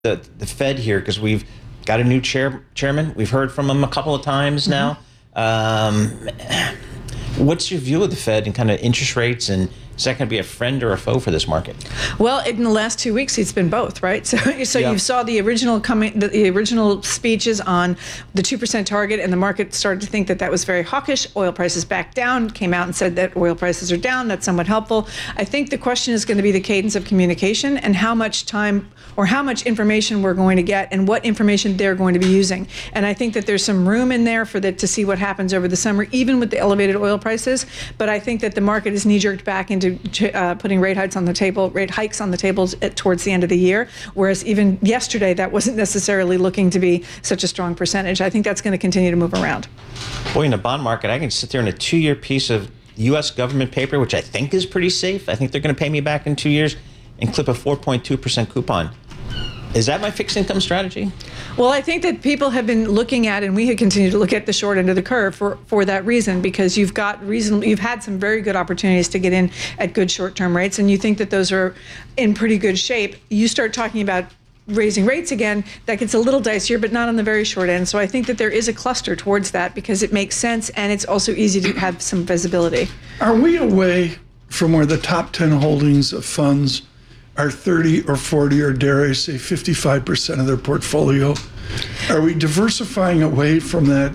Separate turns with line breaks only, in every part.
the Fed here, because we've got a new chairman. We've heard from him a couple of times now. What's your view of the Fed and kind of interest rates, and is that going to be a friend or a foe for this market?
Well, in the last 2 weeks, it's been both, right? So
Yeah.
you saw the original speeches on the 2% target, and the market started to think that that was very hawkish. Oil prices backed down, came out and said that oil prices are down. That's somewhat helpful. I think the question is going to be the cadence of communication and how much time or how much information we're going to get and what information they're going to be using. And I think that there's some room in there for that to see what happens over the summer, even with the elevated oil prices. But I think that the market is knee-jerked back into putting rate hikes on the table towards the end of the year, whereas even yesterday that wasn't necessarily looking to be such a strong percentage. I think that's going to continue to move around.
Boy, in the bond market, I can sit there in a 2-year piece of U.S. government paper, which I think is pretty safe. I think they're going to pay me back in 2 years, and clip a 4.2% coupon. Is that my fixed income strategy?
Well, I think that people have been looking at, and we have continued to look at the short end of the curve for that reason, because you've had some very good opportunities to get in at good short-term rates, and you think that those are in pretty good shape. You start talking about raising rates again, that gets a little dicier, but not on the very short end. So I think that there is a cluster towards that because it makes sense, and it's also easy to have some visibility.
Are we away from where the top 10 holdings of funds are 30 or 40 or dare I say 55% of their portfolio? Are we diversifying away from that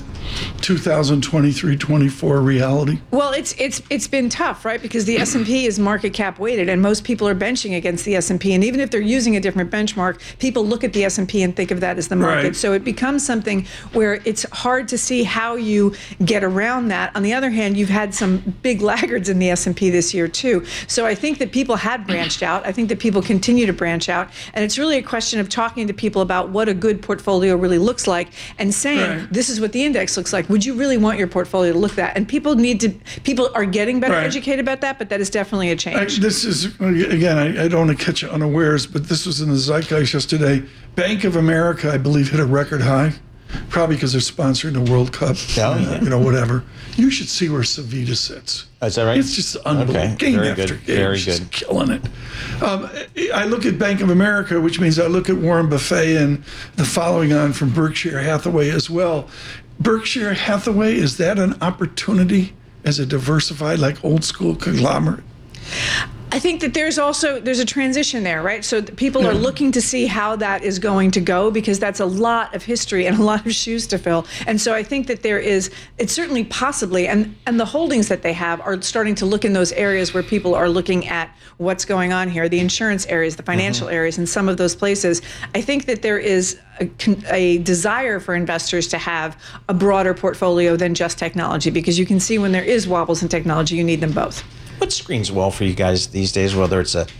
2023-24 reality?
Well, it's been tough, right? Because the S&P is market cap weighted, and most people are benching against the S&P. And even if they're using a different benchmark, people look at the S&P and think of that as the market.
Right.
So it becomes something where it's hard to see how you get around that. On the other hand, you've had some big laggards in the S&P this year too. So I think that people had branched out. I think that people continue to branch out, and it's really a question of talking to people about what a good portfolio really looks like and saying, this is what the index looks like. Would you really want your portfolio to look that? And people are getting better educated about that, but that is definitely a change.
This is, again, I don't want to catch you unawares, but this was in the zeitgeist yesterday. Bank of America, I believe, hit a record high, probably because they're sponsoring the World Cup, whatever. You should see where Savita sits.
Is that right?
It's just unbelievable.
Okay.
Game
Very
after
good.
game.
Very
She's
good.
killing it. I look at Bank of America, which means I look at Warren Buffett and the following on from Berkshire Hathaway as well. Berkshire Hathaway, is that an opportunity as a diversified, like old school conglomerate?
I think that there's a transition there, right? So people are looking to see how that is going to go, because that's a lot of history and a lot of shoes to fill. And so I think that it's certainly possibly, and the holdings that they have are starting to look in those areas where people are looking at what's going on here, the insurance areas, the financial areas, and some of those places. I think that there is a desire for investors to have a broader portfolio than just technology, because you can see when there is wobbles in technology, you need them both.
What screens well for you guys these days, whether it's a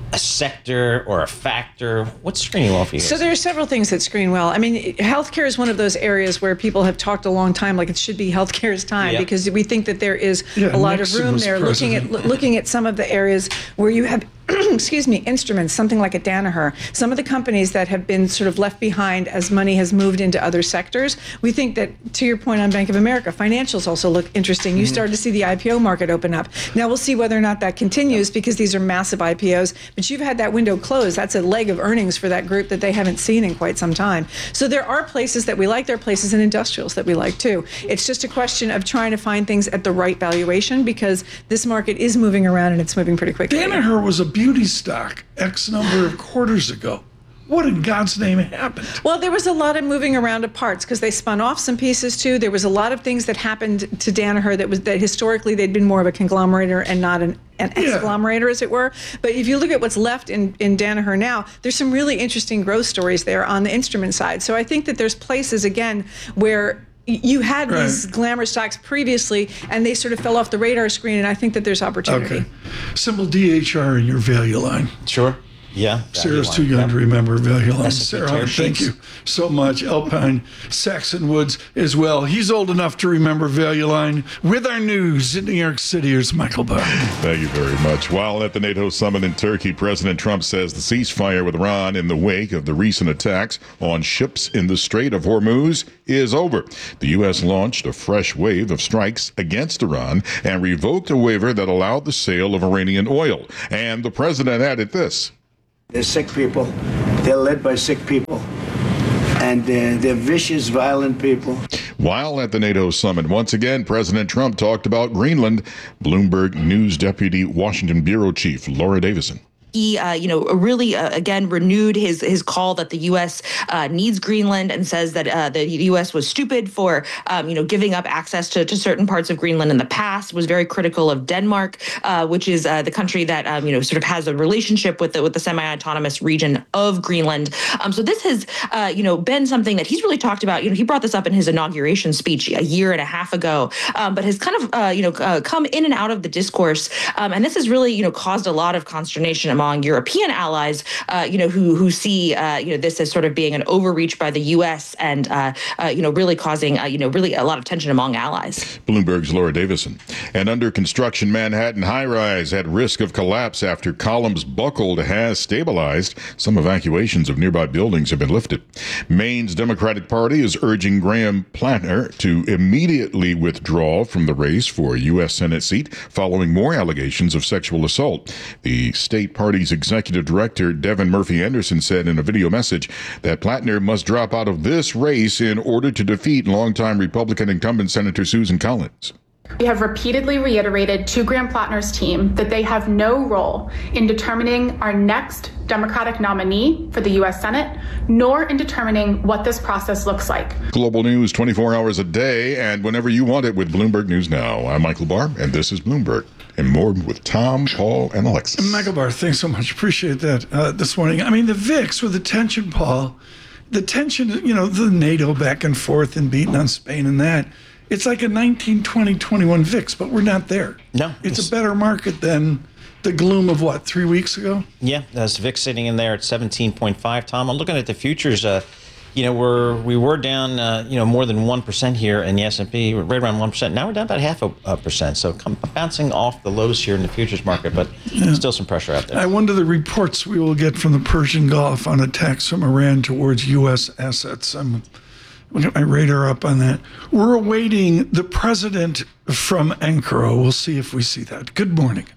sector or a factor? What's screening well for you guys?
So there are several things that screen well. I mean, healthcare is one of those areas where people have talked a long time, like it should be healthcare's time, because we think that there is a lot of room there. Looking at some of the areas where you have instruments, something like a Danaher, some of the companies that have been sort of left behind as money has moved into other sectors. We think that, to your point on Bank of America, financials also look interesting. You started to see the IPO market open up. Now we'll see whether or not that continues, because these are massive IPOs, but you've had that window closed. That's a leg of earnings for that group that they haven't seen in quite some time. So there are places that we like. There are places in industrials that we like too. It's just a question of trying to find things at the right valuation, because this market is moving around and it's moving pretty quickly.
Danaher was a beauty stock X number of quarters ago. What in God's name happened?
Well, there was a lot of moving around of parts because they spun off some pieces too. There was a lot of things that happened to Danaher that historically they'd been more of a conglomerator and not an exglomerator, as it were. But if you look at what's left in Danaher now, there's some really interesting growth stories there on the instrument side. So I think that there's places, again, where you had these glamour stocks previously, and they sort of fell off the radar screen, and I think that there's opportunity.
Okay. Symbol DHR in your value line.
Sure. Yeah.
Sarah's too young to remember value line.
S&P
Sarah,
tear
thank
sheets.
you so much. Alpine Saxon Woods as well. He's old enough to remember value line. With our news in New York City, here's Michael Barr.
Thank you very much. While at the NATO summit in Turkey, President Trump says the ceasefire with Iran in the wake of the recent attacks on ships in the Strait of Hormuz is over. The U.S. launched a fresh wave of strikes against Iran and revoked a waiver that allowed the sale of Iranian oil. And the president added this.
There's sick people, They're led by sick people. And they're vicious, violent people.
While at the NATO summit, once again, President Trump talked about Greenland. Bloomberg News Deputy Washington Bureau Chief Laura Davison.
He, really, again, renewed his call that the U.S. Needs Greenland and says that the U.S. was stupid for, giving up access to certain parts of Greenland in the past, was very critical of Denmark, which is the country that, sort of has a relationship with the semi-autonomous region of Greenland. So this has, been something that he's really talked about. He brought this up in his inauguration speech a year and a half ago, but has kind of, come in and out of the discourse. And this has really, caused a lot of consternation among European allies, who see, this as sort of being an overreach by the U.S. and, really causing, really a lot of tension among allies.
Bloomberg's Laura Davison. An under construction Manhattan high-rise at risk of collapse after columns buckled has stabilized. Some evacuations of nearby buildings have been lifted. Maine's Democratic Party is urging Graham Plattner to immediately withdraw from the race for a U.S. Senate seat following more allegations of sexual assault. The state party's executive director, Devin Murphy Anderson, said in a video message that Plattner must drop out of this race in order to defeat longtime Republican incumbent Senator Susan Collins.
We have repeatedly reiterated to Graham Plattner's team that they have no role in determining our next Democratic nominee for the U.S. Senate, nor in determining what this process looks like.
Global news 24 hours a day and whenever you want it with Bloomberg News Now. I'm Michael Barr, and this is Bloomberg. And more with Tom, Paul, and Alexis.
Michael Barr, thanks so much. Appreciate that this morning. I mean, the VIX with the tension, Paul, the tension, the NATO back and forth and beating on Spain and that. It's like a 19, 20, 21 VIX, but we're not there.
No.
It's a better market than the gloom of 3 weeks ago?
Yeah, that's VIX sitting in there at 17.5. Tom, I'm looking at the futures. We were down, more than 1% here in the S&P, right around 1%. Now we're down about 0.5%. So bouncing off the lows here in the futures market, but still some pressure out there.
I wonder the reports we will get from the Persian Gulf on attacks from Iran towards U.S. assets. I'm going to get my radar up on that. We're awaiting the president from Ankara. We'll see if we see that. Good morning.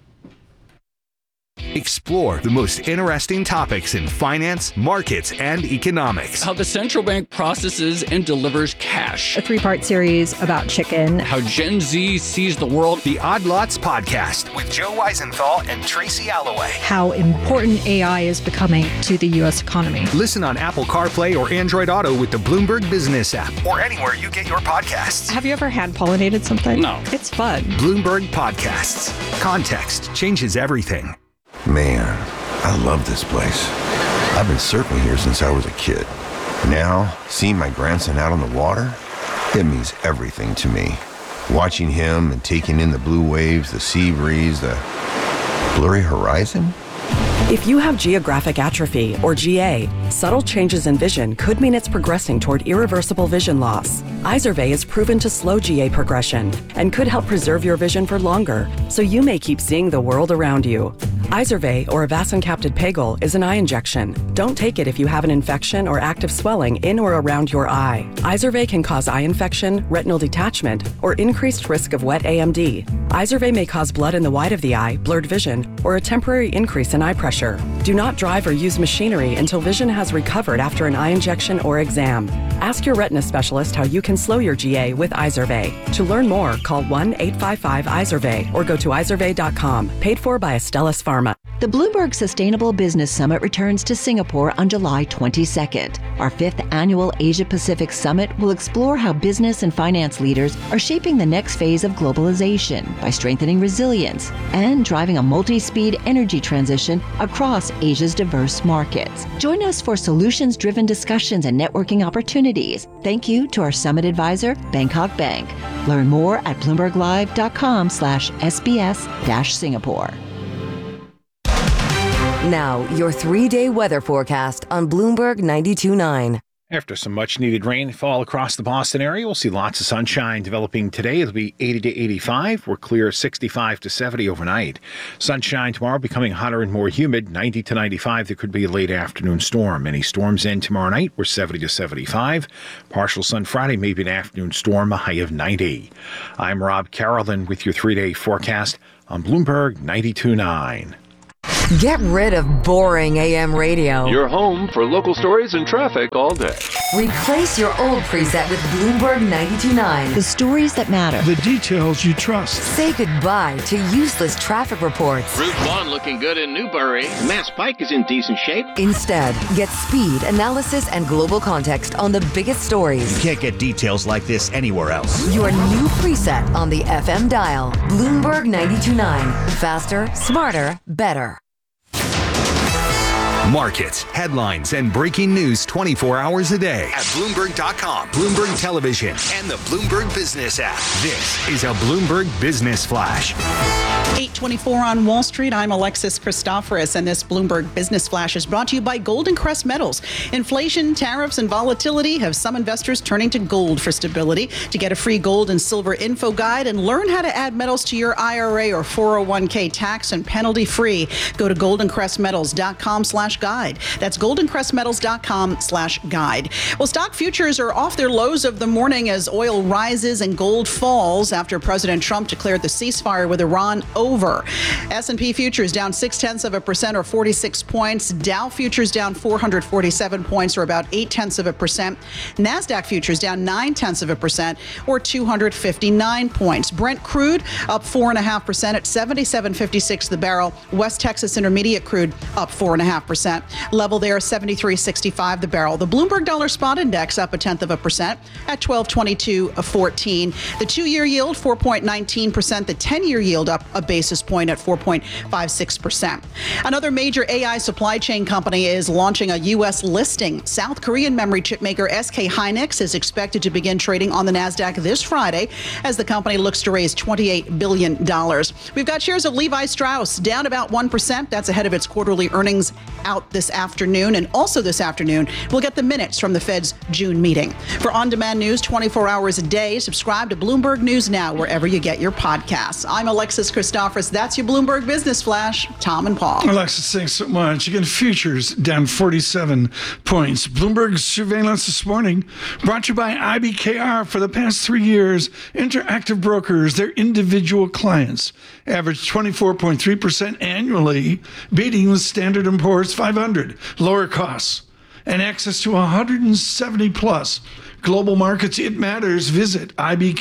Explore the most interesting topics in finance, markets, and economics.
How the central bank processes and delivers cash.
A 3-part series about chicken.
How Gen Z sees the world.
The Odd Lots Podcast with Joe Weisenthal and Tracy Alloway.
How important AI is becoming to the U.S. economy.
Listen on Apple CarPlay or Android Auto with the Bloomberg Business app or anywhere you get your podcasts.
Have you ever hand pollinated something?
No.
It's fun.
Bloomberg Podcasts. Context changes everything.
Man, I love this place. I've been surfing here since I was a kid. Now, seeing my grandson out on the water, it means everything to me. Watching him and taking in the blue waves, the sea breeze, the blurry horizon.
If you have geographic atrophy, or GA, subtle changes in vision could mean it's progressing toward irreversible vision loss. Izervay is proven to slow GA progression and could help preserve your vision for longer, so you may keep seeing the world around you. Izervay, or avacincaptad pegol, is an eye injection. Don't take it if you have an infection or active swelling in or around your eye. Izervay can cause eye infection, retinal detachment, or increased risk of wet AMD. Izervay may cause blood in the white of the eye, blurred vision, or a temporary increase in eye pressure. Do not drive or use machinery until vision has recovered after an eye injection or exam. Ask your retina specialist how you can slow your GA with Izervay. To learn more, call 1-855-IZERVAY or go to izervay.com. Paid for by Astellas Pharma.
The Bloomberg Sustainable Business Summit returns to Singapore on July 22nd. Our 5th annual Asia-Pacific Summit will explore how business and finance leaders are shaping the next phase of globalization by strengthening resilience and driving a multi-speed energy transition across Asia's diverse markets. Join us for solutions-driven discussions and networking opportunities. Thank you to our summit advisor, Bangkok Bank. Learn more at bloomberglive.com/SBS-Singapore.
Now, your 3-day weather forecast on Bloomberg 92.9.
After some much-needed rainfall across the Boston area, we'll see lots of sunshine developing today. It'll be 80 to 85. We're clear 65 to 70 overnight. Sunshine tomorrow becoming hotter and more humid, 90 to 95. There could be a late afternoon storm. Any storms in tomorrow night, we're 70 to 75. Partial sun Friday, maybe an afternoon storm, a high of 90. I'm Rob Carolyn with your 3-day forecast on Bloomberg 92.9.
Get rid of boring AM radio.
Your home for local stories and traffic all day.
Replace your old preset with Bloomberg 92.9.
The stories that matter.
The details you trust.
Say goodbye to useless traffic reports.
Route 1 looking good in Newbury.
Mass Pike is in decent shape.
Instead, get speed, analysis, and global context on the biggest stories.
You can't get details like this anywhere else.
Your new preset on the FM dial. Bloomberg 92.9. Faster, smarter, better.
Markets, headlines, and breaking news 24 hours a day at Bloomberg.com, Bloomberg Television, and the Bloomberg Business app. This is a Bloomberg Business Flash.
8:24 on Wall Street. I'm Alexis Christoforous, and this Bloomberg Business Flash is brought to you by Golden Crest Metals. Inflation, tariffs, and volatility have some investors turning to gold for stability. To get a free gold and silver info guide and learn how to add metals to your IRA or 401k tax and penalty free, go to goldencrestmetals.com/guide. That's goldencrestmetals.com/guide. Well, stock futures are off their lows of the morning as oil rises and gold falls after President Trump declared the ceasefire with Iran over. S&P futures down 0.6% or 46 points. Dow futures down 447 points or about 0.8%. NASDAQ futures down 0.9% or 259 points. Brent crude up 4.5% at $77.56 the barrel. West Texas Intermediate crude up 4.5%. Level there 73.65 the barrel. The Bloomberg Dollar Spot Index up 0.1% at 1222.14. The 2-year yield 4.19%. The 10-year yield up a basis point at 4.56%. Another major AI supply chain company is launching a U.S. listing. South Korean memory chip maker SK Hynix is expected to begin trading on the NASDAQ this Friday as the company looks to raise $28 billion. We've got shares of Levi Strauss down about 1%. That's ahead of its quarterly earnings out this afternoon. And also this afternoon, we'll get the minutes from the Fed's June meeting. For on-demand news 24 hours a day, subscribe to Bloomberg News Now wherever you get your podcasts. I'm Alexis Christoforous. That's your Bloomberg Business Flash. Tom and Paul.
Alexis, thanks so much. Again, futures down 47 points. Bloomberg surveillance this morning brought to you by IBKR. For the past 3 years, Interactive Brokers, their individual clients, averaged 24.3% annually, beating the Standard & Poor's 500. Lower costs and access to 170 plus global markets. It matters. Visit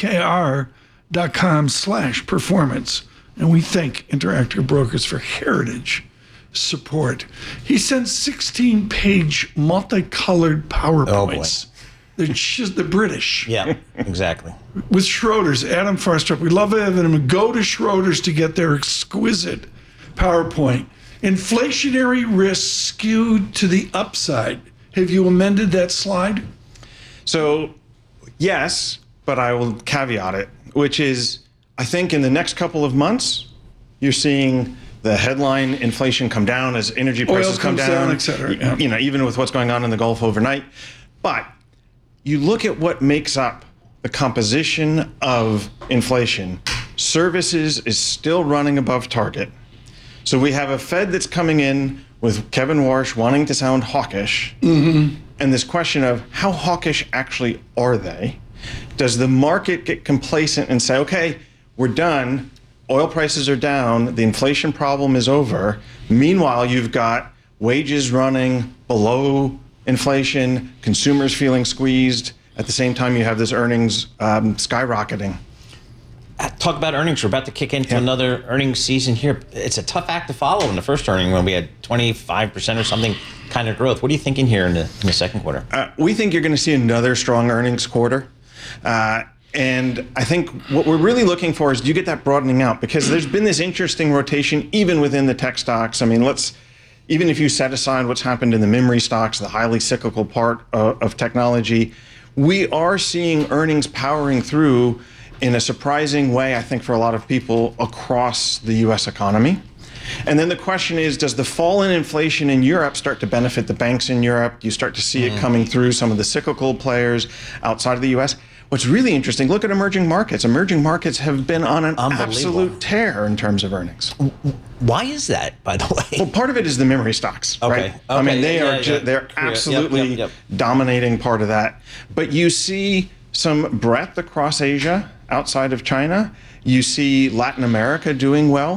ibkr.com/performance. And we thank Interactive Brokers for heritage support. He sent 16-page multicolored PowerPoints. They're just the British.
Yeah, exactly.
With Schroders, Adam Farstrup. We love having him. Go to Schroders to get their exquisite PowerPoint. Inflationary risks skewed to the upside. Have you amended that slide?
So, yes, but I will caveat it, which is, I think in the next couple of months, you're seeing the headline inflation come down as energy prices come down,
et cetera. Yeah.
You know, even with what's going on in the Gulf overnight. But you look at what makes up the composition of inflation. Services is still running above target. So we have a Fed that's coming in with Kevin Warsh wanting to sound hawkish. Mm-hmm. And this question of how hawkish actually are they? Does the market get complacent and say, okay, we're done, oil prices are down, the inflation problem is over. Meanwhile, you've got wages running below inflation, consumers feeling squeezed. At the same time, you have this earnings skyrocketing.
Talk about earnings. We're about to kick into another earnings season here. It's a tough act to follow in the first earning when we had 25% or something kind of growth. What are you thinking here in the second quarter?
We think you're going to see another strong earnings quarter. And I think what we're really looking for is, do you get that broadening out? Because there's been this interesting rotation even within the tech stocks. I mean, even if you set aside what's happened in the memory stocks, the highly cyclical part of technology, we are seeing earnings powering through in a surprising way, I think, for a lot of people across the U.S. economy. And then the question is, does the fall in inflation in Europe start to benefit the banks in Europe? Do you start to see it coming through some of the cyclical players outside of the U.S.? What's really interesting, look at emerging markets. Emerging markets have been on an absolute tear in terms of earnings.
Why is that, by the way?
Well, part of it is the memory stocks, right?
I
mean, they're absolutely dominating part of that. But you see some breadth across Asia outside of China. You see Latin America doing well.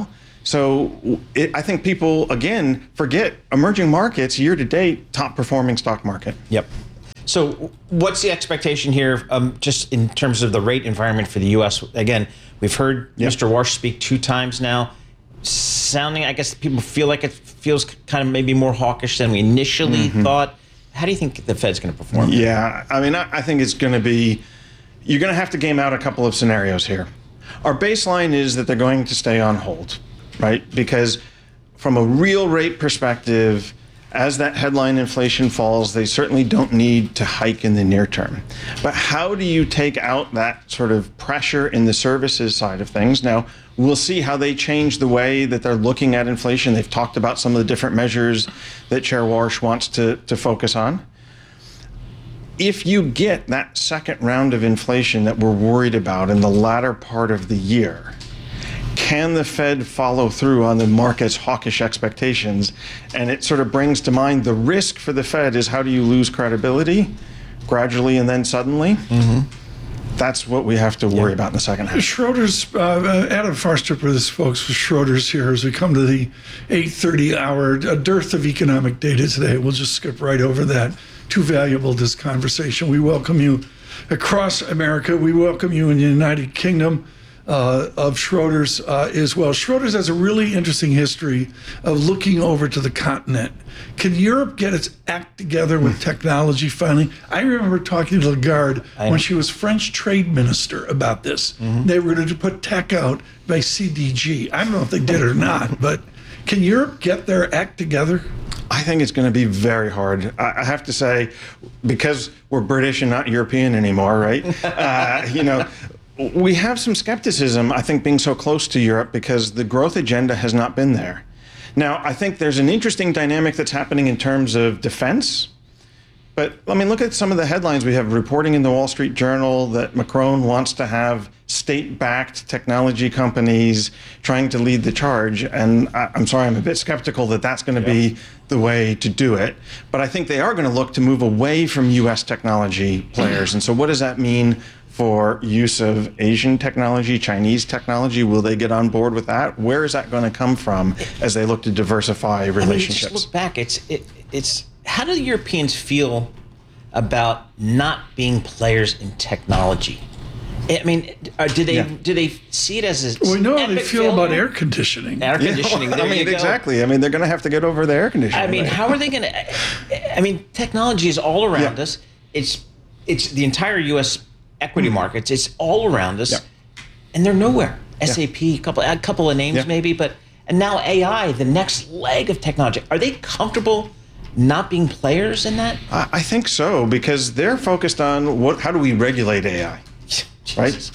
So I think people, again, forget emerging markets year to date, top performing stock market.
Yep. So what's the expectation here, just in terms of the rate environment for the U.S.? Again, we've heard Mr. Warsh speak 2 times now, sounding, I guess people feel like it feels kind of maybe more hawkish than we initially thought. How do you think the Fed's going to perform?
Yeah, I mean, I think it's going to be, you're going to have to game out a couple of scenarios here. Our baseline is that they're going to stay on hold, right? Because from a real rate perspective, as that headline inflation falls, they certainly don't need to hike in the near term. But how do you take out that sort of pressure in the services side of things? Now, we'll see how they change the way that they're looking at inflation. They've talked about some of the different measures that Chair Warsh wants to focus on. If you get that second round of inflation that we're worried about in the latter part of the year, can the Fed follow through on the market's hawkish expectations? And it sort of brings to mind the risk for the Fed is how do you lose credibility gradually and then suddenly? That's what we have to worry about in the second half.
Schroeder's, Adam Farstrup with us, folks, with Schroeder's here as we come to the 8:30 hour. A dearth of economic data today. We'll just skip right over that. Too valuable, this conversation. We welcome you across America. We welcome you in the United Kingdom. Of Schroeder's as well. Schroeder's has a really interesting history of looking over to the continent. Can Europe get its act together with technology finally? I remember talking to Lagarde when she was French trade minister about this. They were going to put tech out by CDG. I don't know if they did or not, but can Europe get their act together?
I think it's going to be very hard. I have to say, because we're British and not European anymore, right? We have some skepticism, I think, being so close to Europe because the growth agenda has not been there. Now, I think there's an interesting dynamic that's happening in terms of defense. But, I mean, look at some of the headlines. We have reporting in the Wall Street Journal that Macron wants to have state-backed technology companies trying to lead the charge. And I'm sorry, I'm a bit skeptical that that's going to be the way to do it. But I think they are going to look to move away from U.S. technology players. And so what does that mean for use of Asian technology, Chinese technology? Will they get on board with that? Where is that going to come from as they look to diversify relationships?
Just look back. It's how do the Europeans feel about not being players in technology? I mean, do they see it as a
we know how they feel about air conditioning.
Air conditioning.
I mean, exactly. I mean, they're going to have to get over the air conditioning.
I mean, how are they going to? I mean, technology is all around us. It's the entire U.S. equity markets. It's all around us, and they're nowhere. SAP, a couple of names maybe, and now AI, the next leg of technology. Are they comfortable not being players in that?
I think so, because they're focused on how do we regulate AI, right?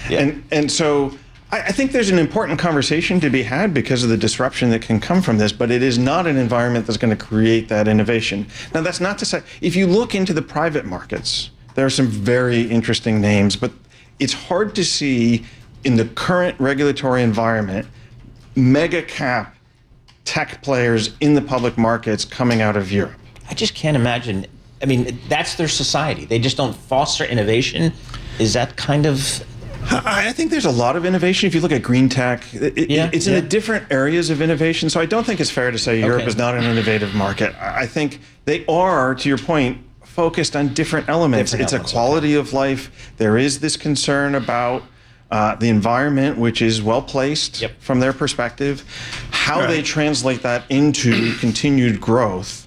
And so I think there's an important conversation to be had because of the disruption that can come from this, but it is not an environment that's going to create that innovation. Now, that's not to say, if you look into the private markets, there are some very interesting names, but it's hard to see in the current regulatory environment mega cap tech players in the public markets coming out of Europe.
I just can't imagine. I mean, that's their society. They just don't foster innovation. Is that kind of...
I think there's a lot of innovation. If you look at green tech, it's in the different areas of innovation. So I don't think it's fair to say Europe is not an innovative market. I think they are, to your point, focused on different elements. It's a quality of life. There is this concern about the environment, which is well placed from their perspective. How they translate that into continued growth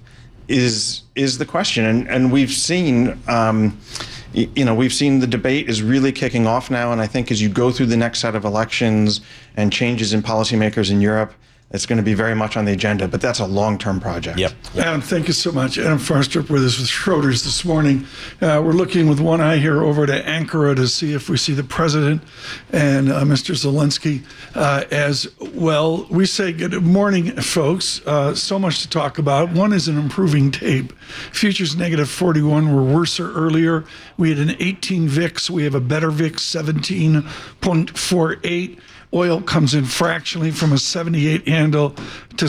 is the question. And we've seen, we've seen the debate is really kicking off now. And I think as you go through the next set of elections and changes in policymakers in Europe, it's going to be very much on the agenda, but that's a long-term project.
Adam, thank you so much. Adam Farstrup with us with Schroeder's this morning. We're looking with one eye here over to Ankara to see if we see the president and Mr. Zelensky as well. We say good morning, folks. So much to talk about. One is an improving tape. Futures negative 41 were worser earlier. We had an 18 VIX. We have a better VIX, 17.48. Oil comes in fractionally from a 78 handle to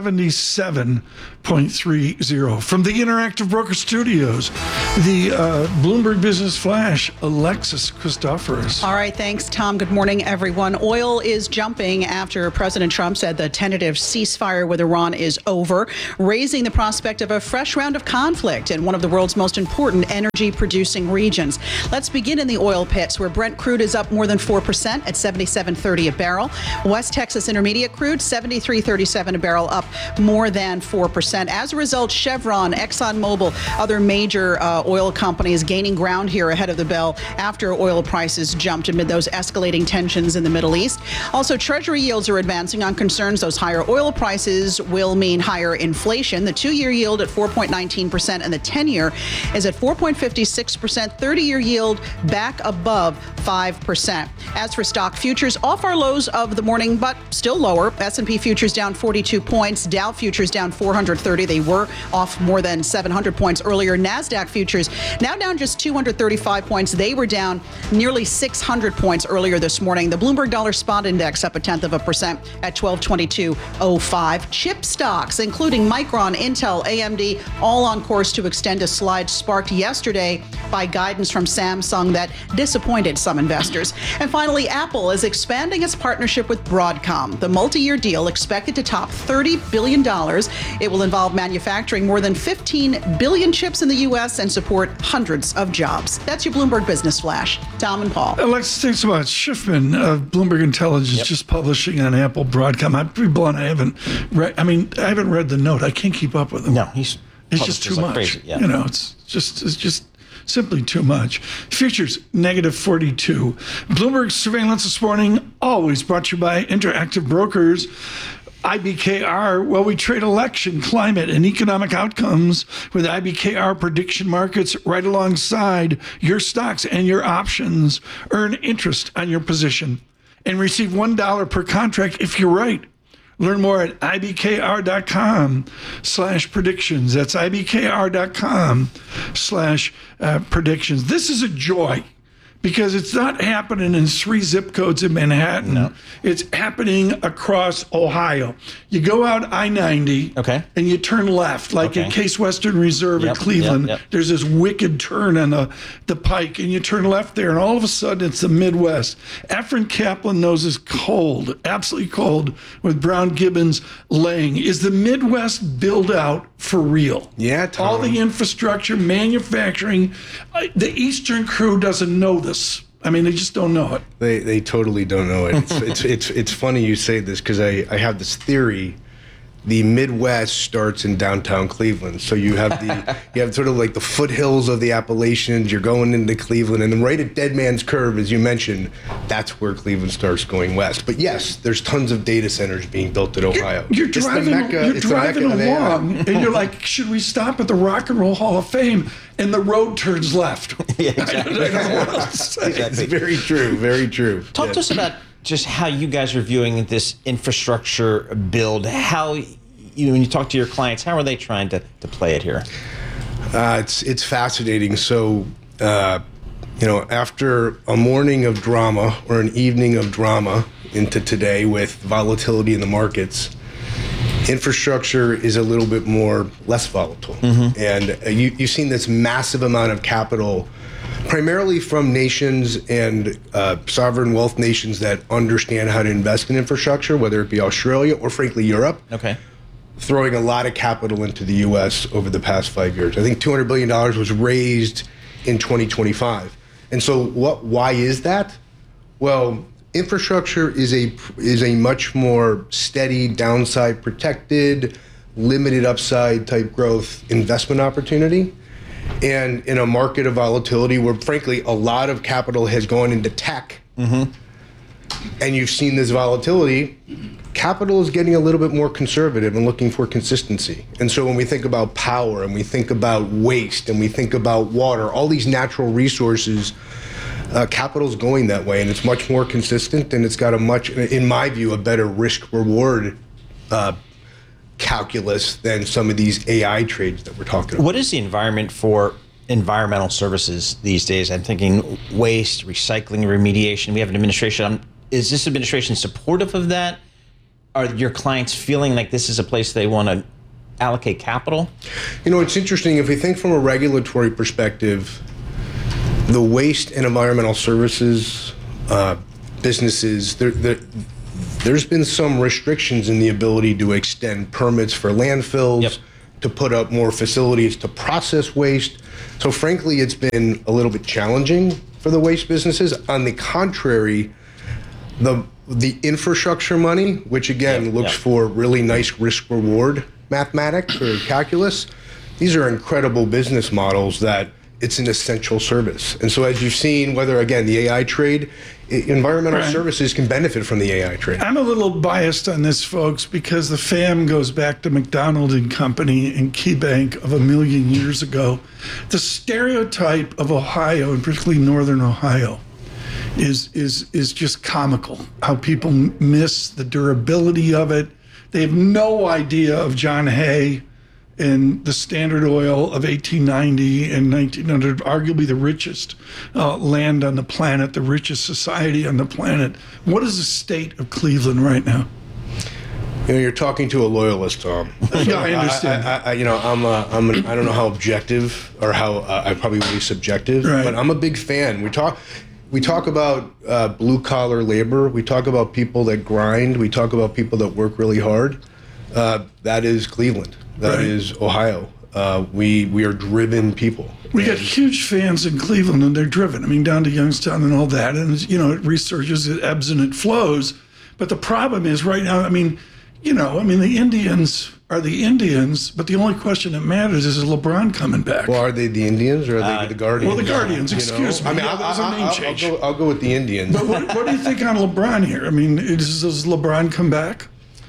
77.30. From the Interactive Broker Studios, the Bloomberg Business Flash, Alexis Christoforous.
All right, thanks, Tom. Good morning, everyone. Oil is jumping after President Trump said the tentative ceasefire with Iran is over, raising the prospect of a fresh round of conflict in one of the world's most important energy-producing regions. Let's begin in the oil pits, where Brent crude is up more than 4% at $77.30 a barrel. West Texas Intermediate crude, $73.37 a barrel, up more than 4%. As a result, Chevron, ExxonMobil, other major oil companies gaining ground here ahead of the bell after oil prices jumped amid those escalating tensions in the Middle East. Also, Treasury yields are advancing on concerns those higher oil prices will mean higher inflation. The 2-year yield at 4.19% and the 10-year is at 4.56%. 30-year yield back above 5%. As for stock futures, off our lows of the morning, but still lower. S&P futures down 42 points. Dow futures down 430. They were off more than 700 points earlier. NASDAQ futures now down just 235 points. They were down nearly 600 points earlier this morning. The Bloomberg Dollar Spot Index up 0.1% at 1222.05. Chip stocks, including Micron, Intel, AMD, all on course to extend a slide sparked yesterday by guidance from Samsung that disappointed some investors. And finally, Apple is expanding its partnership with Broadcom. The multi-year deal expected to top $30 billion. It will involve manufacturing more than 15 billion chips in the U.S. and support hundreds of jobs. That's your Bloomberg Business Flash. Tom and Paul.
Alexis, thanks so much. Schiffman of Bloomberg Intelligence just publishing on Apple Broadcom. I'm pretty blunt. I haven't read the note. I can't keep up with him.
No,
it's just too much.
Crazy, yeah.
You know, it's just simply too much. Futures, negative 42. Bloomberg surveillance this morning, always brought to you by Interactive Brokers. IBKR, well, we trade election, climate, and economic outcomes with IBKR prediction markets right alongside your stocks and your options. Earn interest on your position and receive $1 per contract if you're right. Learn more at ibkr.com/predictions. That's ibkr.com/predictions. This is a joy because it's not happening in 3 zip codes in Manhattan.
No.
It's happening across Ohio. You go out I-90 and you turn left, like at Case Western Reserve in Cleveland. There's this wicked turn on the pike, and you turn left there, and all of a sudden it's the Midwest. Efren Kaplan knows it's cold, absolutely cold, with Brown Gibbons laying. Is the Midwest build out for real?
Yeah, Tom.
All the infrastructure, manufacturing. The Eastern crew doesn't know this. I mean, they just don't know it.
They totally don't know it. It's funny you say this because I have this theory. The Midwest starts in downtown Cleveland, so you have sort of like the foothills of the Appalachians. You're going into Cleveland, and then right at Dead Man's Curve, as you mentioned, that's where Cleveland starts going west. But yes, there's tons of data centers being built in Ohio.
You're driving along, and you're like, should we stop at the Rock and Roll Hall of Fame? And the road turns left.
Yeah, exactly.
I don't know what else to say.
It's very true. Very true.
Talk to us about just how you guys are viewing this infrastructure build. How when you talk to your clients, how are they trying to play it here?
It's fascinating. So, after a morning of drama or an evening of drama into today with volatility in the markets, infrastructure is a little bit less volatile. And you've seen this massive amount of capital, primarily from nations and sovereign wealth nations that understand how to invest in infrastructure, whether it be Australia or frankly Europe. Throwing a lot of capital into the U.S. over the past 5 years. I think $200 billion was raised in 2025. And so why is that? Well, infrastructure is a much more steady, downside protected, limited upside type growth investment opportunity. And in a market of volatility where frankly a lot of capital has gone into tech, and you've seen this volatility, capital is getting a little bit more conservative and looking for consistency. And so when we think about power and we think about waste and we think about water, all these natural resources, capital's going that way, and it's much more consistent, and it's got in my view, a better risk-reward calculus than some of these AI trades that we're talking about.
What is the environment for environmental services these days? I'm thinking waste, recycling, remediation. We have an administration Is this administration supportive of that? Are your clients feeling like this is a place they want to allocate capital?
You know, it's interesting. If we think from a regulatory perspective, the waste and environmental services businesses, there's been some restrictions in the ability to extend permits for landfills, to put up more facilities to process waste. So frankly, it's been a little bit challenging for the waste businesses. On the contrary, the infrastructure money, which again looks for really nice risk-reward mathematics or calculus, these are incredible business models that it's an essential service. And so as you've seen, whether again, the AI trade, environmental services can benefit from the AI trade.
I'm a little biased on this, folks, because the FAM goes back to McDonald and Company and KeyBank of 1,000,000 years ago. The stereotype of Ohio, and particularly Northern Ohio, is just comical. How people miss the durability of it. They have no idea of John Hay and the Standard Oil of 1890 and 1900, arguably the richest land on the planet, the richest society on the planet. What is the state of Cleveland right now?
You know, you're talking to a loyalist, Tom.
Yeah, I understand.
I don't know how objective or how I probably would be subjective, but I'm a big fan. We talk about blue collar labor. We talk about people that grind. We talk about people that work really hard. That is Cleveland. That is Ohio. We are driven people.
We got huge fans in Cleveland, and they're driven. I mean, down to Youngstown and all that. And, you know, it resurges, it ebbs and it flows. But the problem is right now, the Indians are the Indians, but the only question that matters is LeBron coming back?
Well, are they the Indians or are they the Guardians?
Well, the Guardians, excuse me.
I mean, I'll go with the Indians.
But what do you think on LeBron here? I mean, does LeBron come back?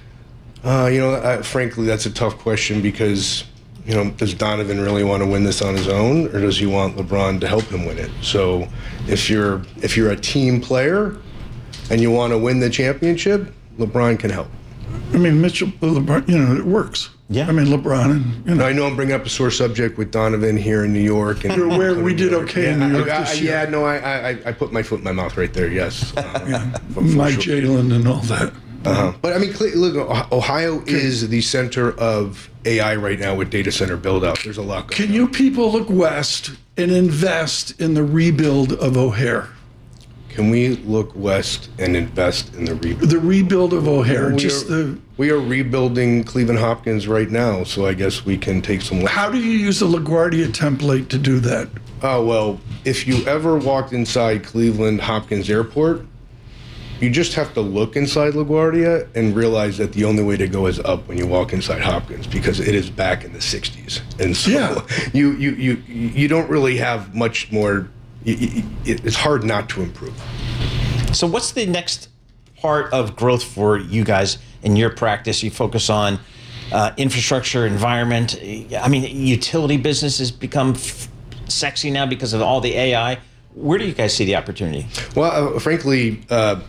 Frankly, that's a tough question because, does Donovan really want to win this on his own, or does he want LeBron to help him win it? So, if you're a team player and you want to win the championship, LeBron can help.
I mean, LeBron, it works. Yeah. I mean, LeBron and,
I know I'm bringing up a sore subject with Donovan here in New York. And
you're aware we did okay in New York this year.
Yeah, no, I put my foot in my mouth right there, yes.
Mike Jalen and all that.
But I mean, look, Ohio is the center of AI right now with data center build out. There's a lot going on.
Can you people look west and invest in the rebuild of O'Hare?
Can we look west and invest in the rebuild?
The rebuild of O'Hare.
We are rebuilding Cleveland Hopkins right now, so I guess we can take some.
How do you use the LaGuardia template to do that?
Oh, well, if you ever walked inside Cleveland Hopkins Airport, you just have to look inside LaGuardia and realize that the only way to go is up when you walk inside Hopkins, because it is back in the 60s. And so you don't really have much more. It's hard not to improve.
So what's the next part of growth for you guys in your practice? You focus on infrastructure, environment. I mean, utility business has become sexy now because of all the AI. Where do you guys see the opportunity?
Well, frankly,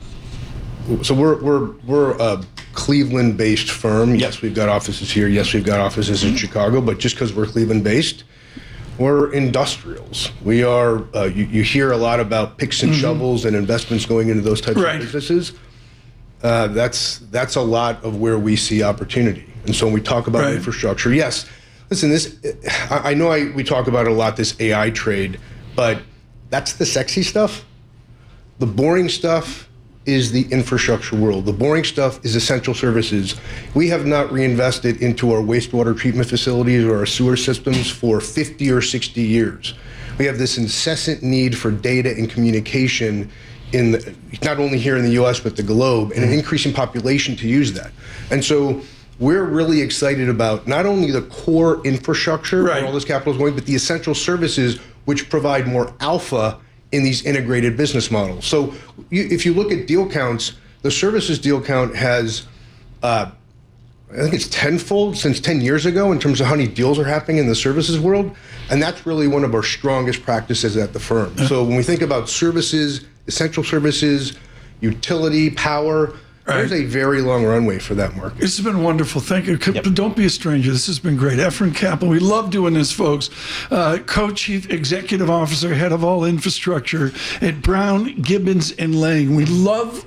so we're a Cleveland-based firm. Yes, we've got offices here. Yes, we've got offices in Chicago. But just because we're Cleveland-based, we're industrials. We are. You hear a lot about picks and shovels and investments going into those types of businesses. That's a lot of where we see opportunity. And so when we talk about infrastructure, yes. Listen, I know we talk about it a lot, this AI trade, but that's the sexy stuff. The boring stuff is the infrastructure world. The boring stuff is essential services. We have not reinvested into our wastewater treatment facilities or our sewer systems for 50 or 60 years. We have this incessant need for data and communication not only here in the US, but the globe, and an increasing population to use that. And so we're really excited about not only the core infrastructure where all this capital is going, but the essential services which provide more alpha in these integrated business models. So if you look at deal counts, the services deal count has, I think it's tenfold since 10 years ago in terms of how many deals are happening in the services world. And that's really one of our strongest practices at the firm. So when we think about services, essential services, utility, power, There's a very long runway for that market.
This has been wonderful. Thank you. Don't be a stranger. This has been great. Efren Kaplan, we love doing this, folks. Co-Chief Executive Officer, Head of All Infrastructure at Brown, Gibbons, and Lang. We love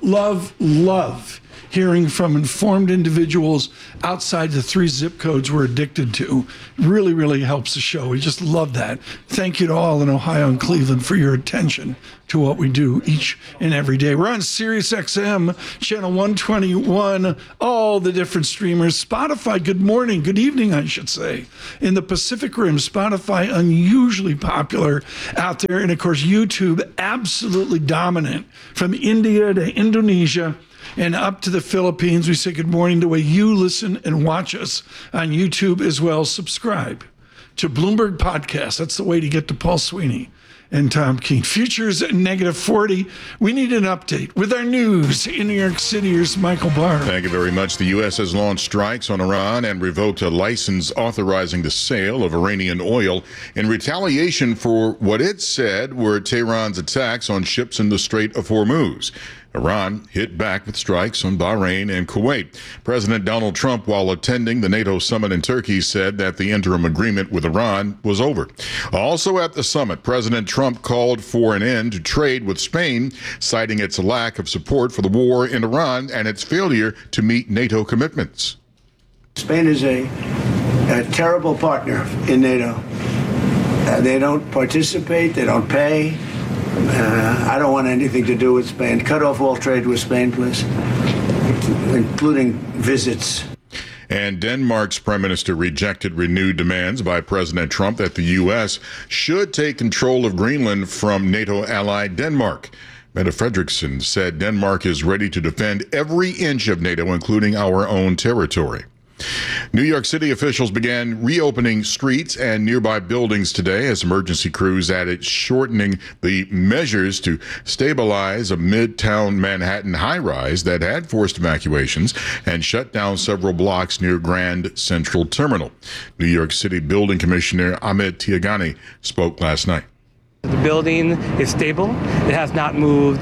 hearing from informed individuals outside the 3 zip codes we're addicted to. Really, really helps the show. We just love that. Thank you to all in Ohio and Cleveland for your attention to what we do each and every day. We're on Sirius XM, channel 121, all the different streamers. Spotify, good morning, good evening, I should say. In the Pacific Rim, Spotify, unusually popular out there. And of course, YouTube, absolutely dominant from India to Indonesia and up to the Philippines. We say good morning to the way you listen and watch us on YouTube as well. Subscribe to Bloomberg Podcast. That's the way to get to Paul Sweeney and Tom Keene. Futures at -40. We need an update with our news in New York City. Here's Michael Barr.
Thank you very much. The U.S. has launched strikes on Iran and revoked a license authorizing the sale of Iranian oil in retaliation for what it said were Tehran's attacks on ships in the Strait of Hormuz. Iran hit back with strikes on Bahrain and Kuwait. President Donald Trump, while attending the NATO summit in Turkey, said that the interim agreement with Iran was over. Also at the summit, President Trump called for an end to trade with Spain, citing its lack of support for the war in Iran and its failure to meet NATO commitments.
Spain is a terrible partner in NATO. They don't participate, they don't pay. I don't want anything to do with Spain. Cut off all trade with Spain, please, including visits.
And Denmark's prime minister rejected renewed demands by President Trump that the U.S. should take control of Greenland from NATO ally Denmark. Mette Frederiksen said Denmark is ready to defend every inch of NATO, including our own territory. New York City officials began reopening streets and nearby buildings today as emergency crews added shortening the measures to stabilize a midtown Manhattan high-rise that had forced evacuations and shut down several blocks near Grand Central Terminal. New York City Building Commissioner Ahmed Tiagani spoke last night.
The building is stable. It has not moved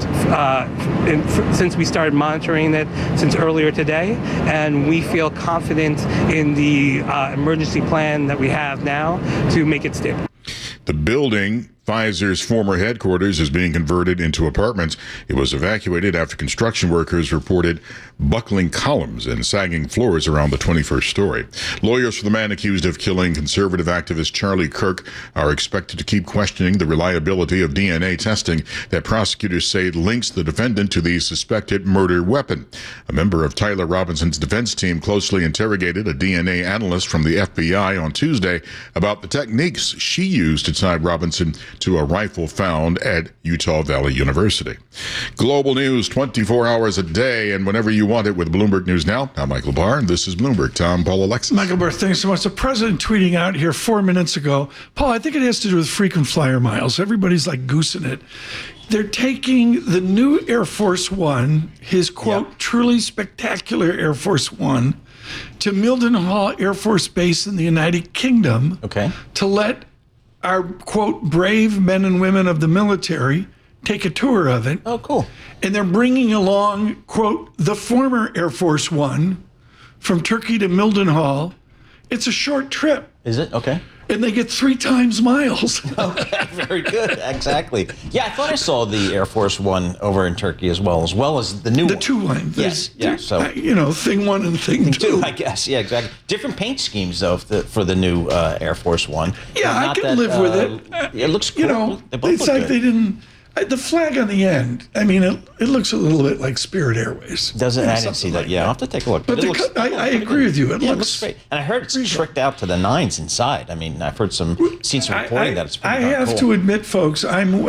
since we started monitoring it since earlier today, and we feel confident in the emergency plan that we have now to make it stable.
The building, Pfizer's former headquarters, is being converted into apartments. It was evacuated after construction workers reported buckling columns and sagging floors around the 21st story. Lawyers for the man accused of killing conservative activist Charlie Kirk are expected to keep questioning the reliability of DNA testing that prosecutors say links the defendant to the suspected murder weapon. A member of Tyler Robinson's defense team closely interrogated a DNA analyst from the FBI on Tuesday about the techniques she used to tie Robinson to a rifle found at Utah Valley University. Global news 24 hours a day and whenever you want it with Bloomberg News Now. I'm Michael Barr, and this is Bloomberg. Tom, Paul, Alexis.
Michael Barr, thanks so much. The president tweeting out here 4 minutes ago, Paul, I think it has to do with frequent flyer miles. Everybody's like goosing it. They're taking the new Air Force One, his quote, truly spectacular Air Force One, to Mildenhall Air Force Base in the United Kingdom to let our, quote, brave men and women of the military take a tour of it.
Oh, cool.
And they're bringing along, quote, the former Air Force One from Turkey to Mildenhall. It's a short trip.
Is it? Okay.
And they get 3 times miles.
Okay, very good. Exactly. Yeah, I thought I saw the Air Force One over in Turkey as well as the new one.
The two line.
Yes, yeah. So
thing one and thing two.
I guess. Yeah, exactly. Different paint schemes though for the new Air Force One.
Yeah, I can live with it.
It looks cool.
It's like they didn't. The flag on the end, I mean, it looks a little bit like Spirit Airways.
Doesn't I didn't see that. Yeah, I'll have to take a look.
But I agree with you. It looks
great. And I heard it's tricked out to the nines inside. I mean, I've seen some reporting that it's pretty
I have to admit, folks,